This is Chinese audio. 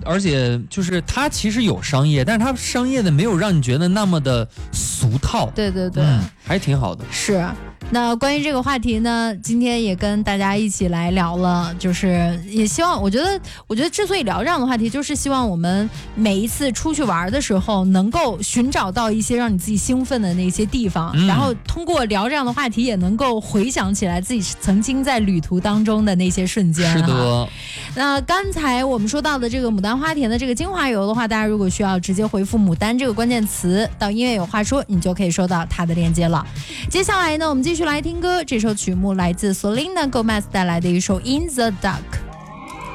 而且就是它其实有商业，但是它商业的没有让你觉得那么的俗套。 对对对， 还挺好的。 是。那关于这个话题呢，今天也跟大家一起来聊了，就是也希望，我觉得之所以聊这样的话题，就是希望我们每一次出去玩的时候，能够寻找到一些让你自己兴奋的那些地方，然后通过聊这样的话题，也能够回想起来自己曾经在旅途当中的那些瞬间。 是的。 那刚才我们说到的这个牡丹花田的这个精华油的话，大家如果需要直接回复牡丹这个关键词到音乐有话说，你就可以收到它的链接了。接下来呢，我们继续来听歌，这首曲目来自 Selena Gomez 带来的一首 In the Dark。